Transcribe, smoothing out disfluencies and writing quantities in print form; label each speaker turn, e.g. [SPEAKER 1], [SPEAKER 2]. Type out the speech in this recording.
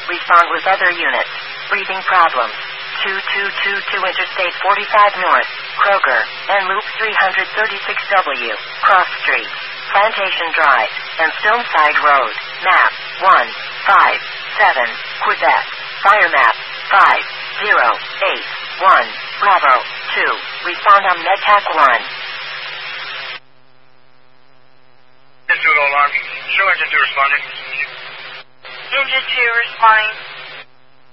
[SPEAKER 1] Respond with other units. Breathing problems. 2222 Interstate 45 North, Kroger, and Loop 336W, Cross Street, Plantation Drive, and Stonесide Road. Map 157, Quebec. Fire map 5081, Bravo 2. Respond on MedTac 1.
[SPEAKER 2] Engine 2 alarm. Show engine 2 responding.
[SPEAKER 3] Engine 2 responding.